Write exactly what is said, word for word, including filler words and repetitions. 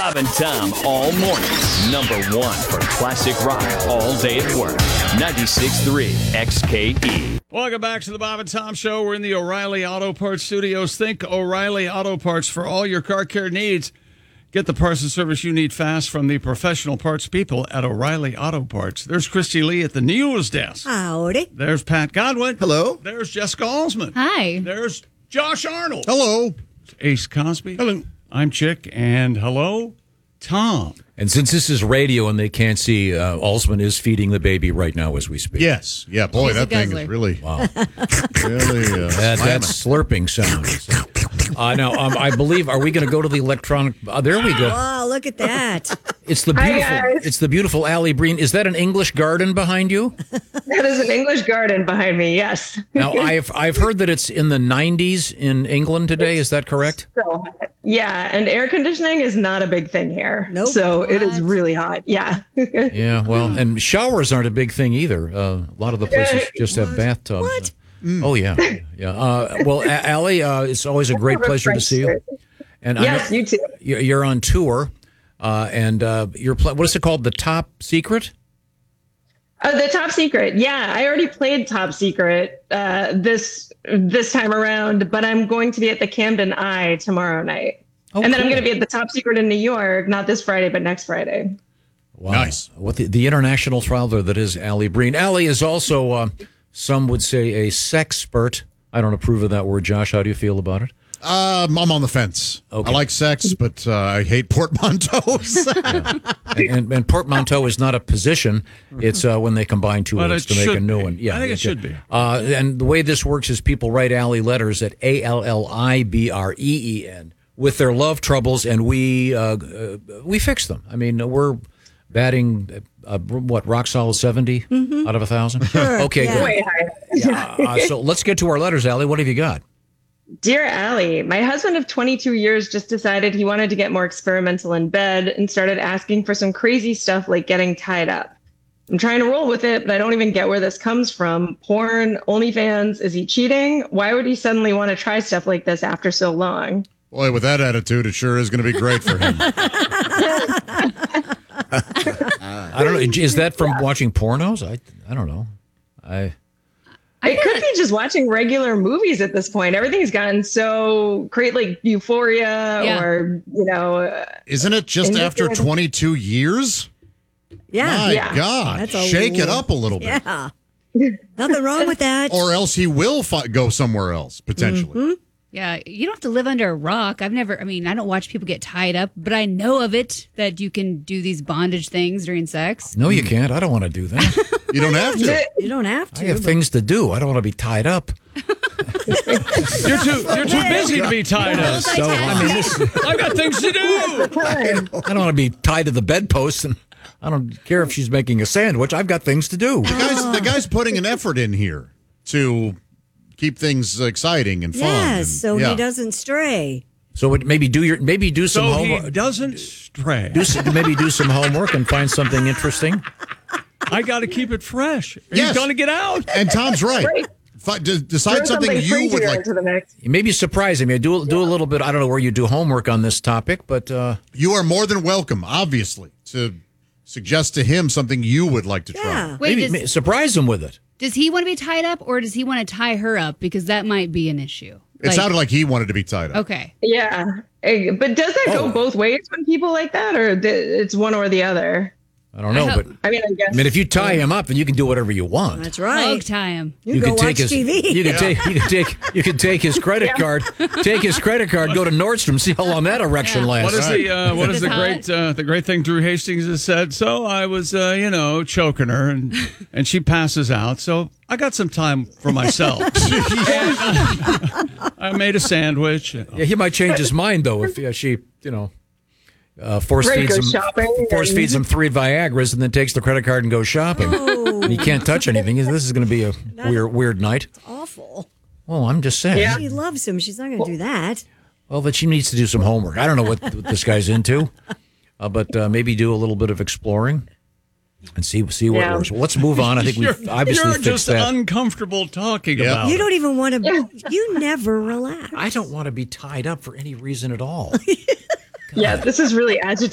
Bob and Tom all morning. Number one for classic rock all day at work. ninety-six point three X K E. Welcome back to the Bob and Tom Show. We're in the O'Reilly Auto Parts Studios. Think O'Reilly Auto Parts for all your car care needs. Get the parts and service you need fast from the professional parts people at O'Reilly Auto Parts. There's Christy Lee at the news desk. Howdy. There's Pat Godwin. Hello. There's Jessica Alsman. Hi. There's Josh Arnold. Hello. Ace Cosby. Hello. I'm Chick. And hello, Tom. And since this is radio and they can't see, uh, Alsman is feeding the baby right now as we speak. Yes. Yeah, boy, She's a that thing guzzler. is really, Wow. really uh, That, slamming. that's slurping sound. Uh, now, um, I believe, are we going to go to the electronic? Uh, there we go. Oh, look at that. It's the beautiful. It's the beautiful Allie Breen. Is that an English garden behind you? That is an English garden behind me, yes. Now, I've I've heard that it's in the nineties in England today. Is that correct? So, yeah, and air conditioning is not a big thing here. Nope. So it is What? really hot. Yeah. Yeah. Well, and showers aren't a big thing either. Uh, a lot of the places just have bathtubs. What? Oh yeah, yeah. Uh, well, A- Allie, uh, it's always a great pleasure to see you. And Yes, I know you too. you're you're on tour, uh, and uh, you're pl- what is it called? The Top Secret. Uh, the Top Secret. Yeah, I already played Top Secret uh, this this time around, but I'm going to be at the Camden Eye tomorrow night. Oh, and then I'm cool. going to be at the Top Secret in New York, not this Friday, but next Friday. Wow. Nice. What the, the international traveler that is Allie Breen. Allie is also, uh, some would say, a sexpert. I don't approve of that word, Josh. How do you feel about it? Um, I'm on the fence. Okay. I like sex, but uh, I hate portmanteaus. And, and portmanteau is not a position. It's uh, when they combine two But words it to make a should new be. one. Yeah, I think it okay. should be. Uh, and the way this works is people write Allie letters at A L L I B R E E N with their love troubles, and we uh, uh, we fix them. I mean, we're batting, uh, what, rock solid seventy out of a thousand? Okay, yeah. good. Way higher. Yeah, uh, so let's get to our letters, Allie. What have you got? Dear Allie, my husband of twenty-two years just decided he wanted to get more experimental in bed and started asking for some crazy stuff like getting tied up. I'm trying to roll with it, but I don't even get where this comes from. Porn, OnlyFans, is he cheating? Why would he suddenly want to try stuff like this after so long? Boy, with that attitude, it sure is going to be great for him. I don't know. Is that from watching pornos? I I don't know. I It could be just watching regular movies at this point. Everything's gotten so great, like Euphoria Yeah. or, you know, uh, Isn't it just And after you're- twenty-two years? Yeah. My Yeah. God. That's a Shake it lot. up a little bit. Yeah. Nothing wrong with that. Or else he will fi- go somewhere else, potentially. Yeah, you don't have to live under a rock. I've never, I mean, I don't watch people get tied up, but I know of it that you can do these bondage things during sex. no, you can't. I don't want to do that. You don't have to. You don't have I to. have but- things to do. I don't want to be tied up. You're too you're too busy to be tied up. So I mean, this, I've got things to do. I don't want to be tied to the bedpost, and I don't care if she's making a sandwich. I've got things to do. The guy's, the guy's putting an effort in here to keep things exciting and fun. Yes, and- so yeah. he doesn't stray. So it, maybe do your maybe do some So he homework. doesn't stray. Do some, maybe do some homework and find something interesting. I got to keep it fresh. Yes. He's going to get out. And Tom's right. Right. Fi- de- decide throw something you would crazier like. into the mix. Maybe surprise him. Do do a little bit. I don't know where you do homework on this topic, but uh, You are more than welcome, obviously, to suggest to him something you would like to try. Yeah. Wait, maybe does, ma- surprise him with it. does he want to be tied up or does he want to tie her up? Because that might be an issue. It sounded like he wanted to be tied up. Okay. Yeah. Eh, But does that Oh. go both ways when people like that, or th- it's one or the other? I don't know, I but hope- I mean, I guess. I mean, if you tie him up, then you can do whatever you want. That's Hug right. tie him. You, go can watch take his T V. you can take you can take you can take his credit card, take his credit card, go to Nordstrom, see how long that erection Yeah. lasts. What is the uh, what is the Hot. great uh, the great thing Drew Hastings has said? So I was uh, you know choking her and and she passes out. So I got some time for myself. And, uh, I made a sandwich. Yeah, he might change his mind though if uh, she, you know, uh, force Right, feeds go him shopping force and- feeds him three Viagra's and then takes the credit card and goes shopping. And he can't touch anything. This is going to be a weird weird night. Awful. Well, I'm just saying. Yeah. She loves him. She's not going to do that. Well, that she needs to do some homework. I don't know what, what this guy's into, uh, but uh, maybe do a little bit of exploring and see see what Yeah. works. Well, let's move on. I think we've You're, obviously you're fixed just that. uncomfortable talking Yeah. about You it. don't even want to. You never relax. I don't want to be tied up for any reason at all. Yeah, this is really agitating.